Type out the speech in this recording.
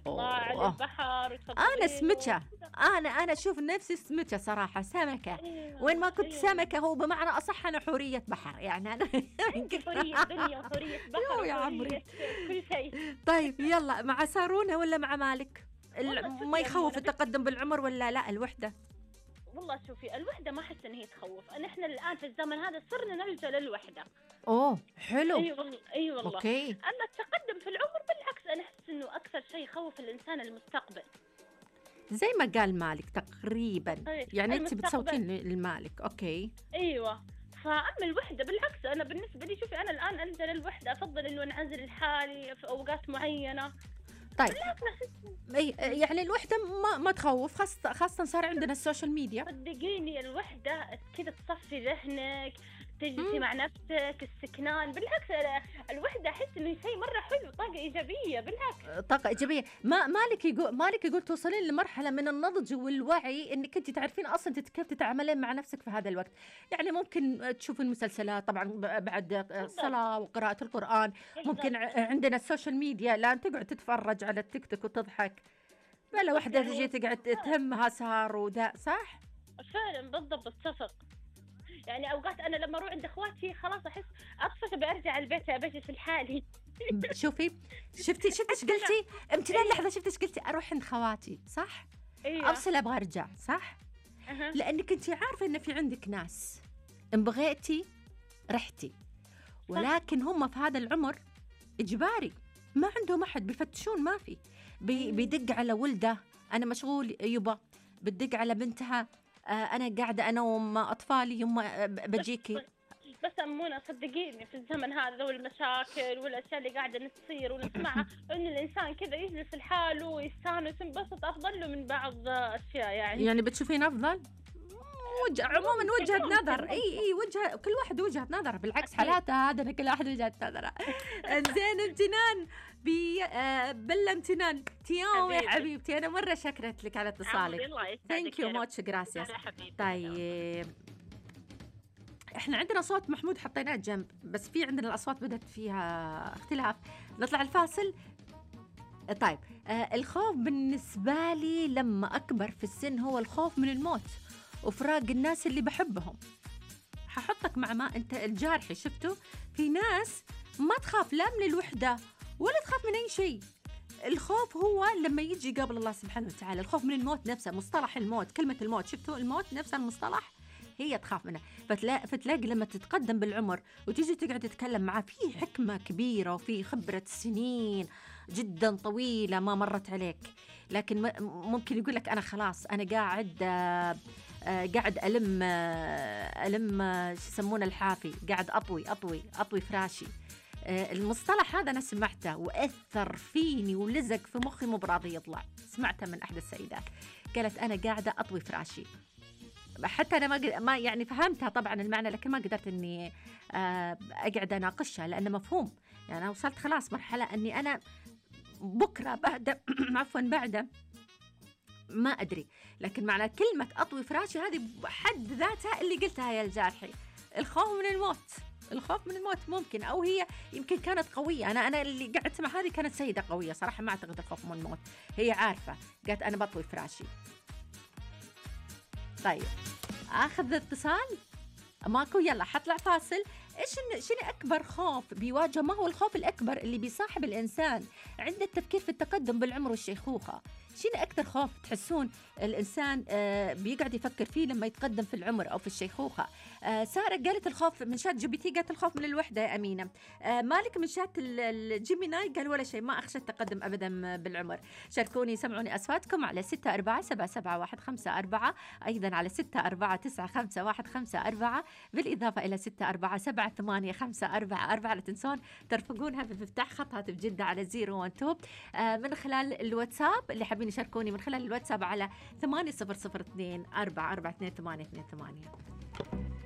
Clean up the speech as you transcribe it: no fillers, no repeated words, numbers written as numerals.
نطلع أوه. للبحر أنا وتفضلين سمكة. وكذا. أنا أشوف نفسي سمكة صراحة، سمكة. وين أيوه، ما كنت أيوه. سمكة هو بمعنى أصح أنا حورية بحر، يعني أنا من أنتِ كثر حورية دنيا وحورية بحر يو يا عمري. وحورية كل شيء. طيب يلا، مع سارونا ولا مع مالك؟ والله ما شوفي يا يخوف منى التقدم بالعمر ولا لا الوحدة؟ والله شوفي الوحدة ما أحس إن هي تخوّف، إحنا الآن في الزمن هذا صرنا نلجأ للوحدة. أوه حلو. أي والله، أي والله. أوكي. أما التقدم في العمر بالعكس أنا أحس إنه أكثر شيء يخوّف الإنسان المستقبل. زي ما قال مالك تقريبا، يعني أنت المستقبل. بتصوتين لمالك. أوكي. أيوه. فأما الوحدة بالعكس أنا بالنسبة لي شوفي أنا الآن ألجأ للوحدة، أفضّل إنه أنعزل لحالي في أوقات معيّنة. طيب بالعكس أحس يعني الوحدة ما تخوف، خاصة صار عندنا السوشيال ميديا. صدقيني الوحدة كذا تصفي ذهنك، تجلسي مم. مع نفسك، السكنان، بالعكس الوحدة أحس إنه شيء مرة حلو، طاقة إيجابية بالعكس. طاقة إيجابية. مالك يقول توصلين لمرحلة من النضج والوعي إنك أنت تعرفين أصلا كيف تتعاملين مع نفسك في هذا الوقت. يعني ممكن تشوفين مسلسلات طبعا بعد بالضبط، الصلاة وقراءة القرآن. ممكن بالضبط. عندنا السوشيال ميديا، لا تقعد تتفرج على التيك توك وتضحك، بلا بالضبط وحدة تجي يعني تقعد تهمها سهر وذا، صح؟ فعلًا بالضبط أتفق. يعني أوقات أنا لمّا أروح عند أخواتي خلاص أحس أطفش أبي أرجع البيت أبي أجلس لحالي. شوفي، شفتي ايش حتى أنا. قلتي؟ امتنان أيوه، لحظة، شفتي ايش قلتي؟ أروح عند خواتي، صح؟ أيوه. أفصل أبغى أرجع، صح؟ أها. لأنك أنت عارفة إن في عندك ناس إن بغيتي رحتي، صح. ولكن هم في هذا العمر إجباري، ما عندهم أحد بيفتشون، ما في إمم. بيدق على ولده أنا مشغول يبا، بتدق على بنتها أنا قاعدة أنا أطفالي يما بس بجيكي. بس أمونة صدقيني في الزمن هذا والمشاكل والأشياء اللي قاعدة تصير ونسمعها إنه الإنسان كذا يجلس لحاله ويستانس وينبسط أفضل له من بعض أشياء يعني. يعني بتشوفين أفضل؟ عموما ممكن وجهة ممكن نظر، ممكن. اي وجهة، كل واحد وجهة نظر، بالعكس أكيد. حالاتها هذا كل واحد وجهة نظره. زين امتنان بلا امتنان تيوم يا حبيبي. حبيبتي، انا مرة شكرت لك على عمري اتصالك. الله يسعدك ثانك يو يا رب. موتش جراسياس. هلا حبيبي هلا والله. طيب احنا عندنا صوت محمود حطيناه جنب، بس في عندنا الاصوات بدت فيها اختلاف. نطلع الفاصل. طيب الخوف بالنسبة لي لما أكبر في السن هو الخوف من الموت وفراق الناس اللي بحبهم. ححطك مع ما أنت الجارحي، شفتوا في ناس ما تخاف لا من الوحدة ولا تخاف من أي شيء. الخوف هو لما يجي قبل الله سبحانه وتعالى، الخوف من الموت نفسه، مصطلح الموت، كلمة الموت، شفتوا الموت نفسه المصطلح هي تخاف منه. فتلاقي لما تتقدم بالعمر وتيجي تقعد تتكلم معاه في حكمة كبيرة وفي خبرة سنين جدا طويلة ما مرت عليك، لكن ممكن يقول لك أنا خلاص أنا قاعد ألم شو يسمونه الحافي، قاعد أطوي فراشي. المصطلح هذا أنا سمعته وأثر فيني ولزق في مخي، مو براضي يطلع. سمعته من أحد السيدات قالت أنا قاعدة أطوي فراشي. حتى أنا ما يعني فهمتها طبعا المعنى، لكن ما قدرت أني أقعد أناقشها لأنه مفهوم. يعني أنا وصلت خلاص مرحلة أني أنا بكرة بعد عفوا بعد ما أدري، لكن معنى كلمة أطوي فراشي هذه بحد ذاتها اللي قلتها يا الجارحي. الخوف من الموت ممكن، أو هي يمكن كانت قوية. أنا اللي قعدت مع هذه كانت سيدة قوية صراحة، ما أعتقد الخوف من الموت، هي عارفة قالت أنا بطوي فراشي. طيب أخذ اتصال ماكو، يلا حطلع فاصل. شنو أكبر خوف بيواجه؟ ما هو الخوف الأكبر اللي بيصاحب الإنسان عند التفكير في التقدم بالعمر والشيخوخة؟ شنو أكثر خوف تحسون الإنسان بيقعد يفكر فيه لما يتقدم في العمر أو في الشيخوخة؟ سارة قالت الخوف من شات GPT، قالت الخوف من الوحدة يا أمينة. مالك من شات الجيميناي قال ولا شيء، ما أخشى التقدم أبدا بالعمر. شاركوني سمعوني أصواتكم على 64777154، أيضا على 64951554، بالإضافة إلى 64778544. لا تنسون ترفقونها في مفتاح خط هاتف جدة على 012 من خلال الواتساب. اللي حابين يشاركوني من خلال الواتساب على 8002 442 828.